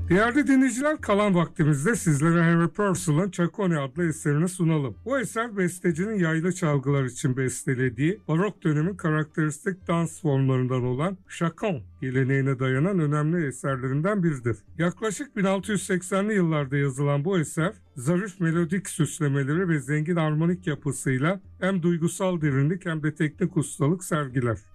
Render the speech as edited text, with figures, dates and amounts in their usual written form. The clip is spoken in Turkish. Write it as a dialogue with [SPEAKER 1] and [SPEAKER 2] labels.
[SPEAKER 1] Değerli dinleyiciler, kalan vaktimizde sizlere Harry Purcell'ın Ciccone adlı eserini sunalım. Bu eser bestecinin yaylı çalgılar için bestelediği barok dönemin karakteristik dans formlarından olan chaconne geleneğine dayanan önemli eserlerinden biridir. Yaklaşık 1680'li yıllarda yazılan bu eser, zarif melodik süslemeleri ve zengin armonik yapısıyla hem duygusal derinlik hem de teknik ustalık sergiler.